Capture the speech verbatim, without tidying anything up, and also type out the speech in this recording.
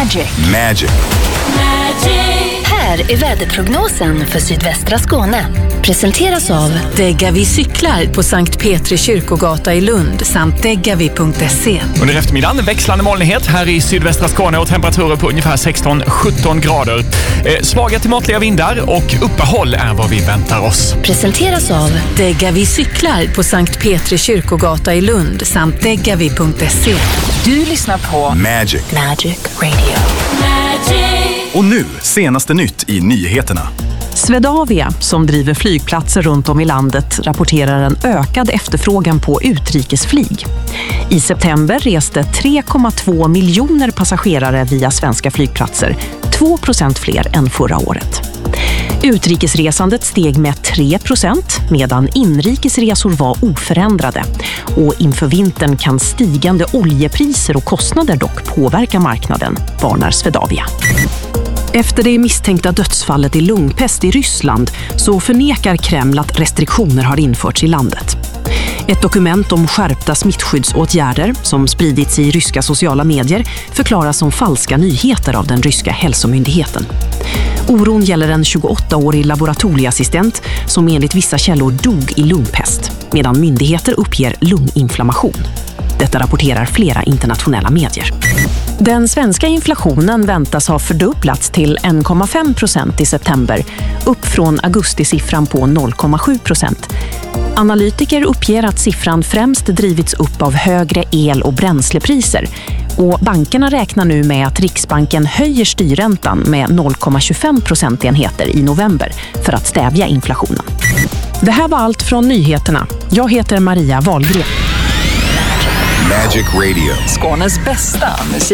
Magic. Magic. Här är väderprognosen för sydvästra Skåne. Presenteras av Degavi cyklar på Sankt Petri kyrkogata i Lund samt degavi punkt se. Under eftermiddagen växlande molnighet här i sydvästra Skåne och temperaturer på ungefär sexton sjutton grader. Eh, svaga till måttliga vindar och uppehåll är vad vi väntar oss. Presenteras av Degavi cyklar på Sankt Petri kyrkogata i Lund samt degavi punkt se. Du lyssnar på Magic. Magic Radio. Och nu, senaste nytt i nyheterna. Swedavia, som driver flygplatser runt om i landet, rapporterar en ökad efterfrågan på utrikesflyg. I september reste tre komma två miljoner passagerare via svenska flygplatser, två procent fler än förra året. Utrikesresandet steg med tre procent medan inrikesresor var oförändrade. Och inför vintern kan stigande oljepriser och kostnader dock påverka marknaden, varnar Swedavia. Efter det misstänkta dödsfallet i lungpest i Ryssland så förnekar Kreml att restriktioner har införts i landet. Ett dokument om skärpta smittskyddsåtgärder som spridits i ryska sociala medier förklaras som falska nyheter av den ryska hälsomyndigheten. Oron gäller en tjugoåttaårig laboratorieassistent som enligt vissa källor dog i lungpest, medan myndigheter uppger lunginflammation. Detta rapporterar flera internationella medier. Den svenska inflationen väntas ha fördubblats till en komma fem procent i september, upp från augustisiffran på noll komma sju procent. Analytiker uppger att siffran främst drivits upp av högre el- och bränslepriser. Och bankerna räknar nu med att Riksbanken höjer styrräntan med noll komma tjugofem procentenheter i november för att stävja inflationen. Det här var allt från nyheterna. Jag heter Maria Wahlgren. Magic Radio. Skånes bästa musik.